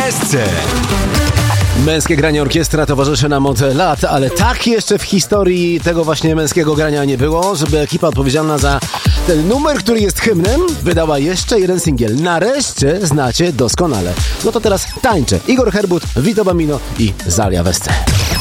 SC. Męskie granie orkiestra towarzyszy nam od lat, ale tak jeszcze w historii tego właśnie męskiego grania nie było, żeby ekipa odpowiedzialna za ten numer, który jest hymnem, wydała jeszcze jeden singiel. Nareszcie znacie doskonale. No to teraz tańczę. Igor Herbut, Vito Bambino i Zalia w SC.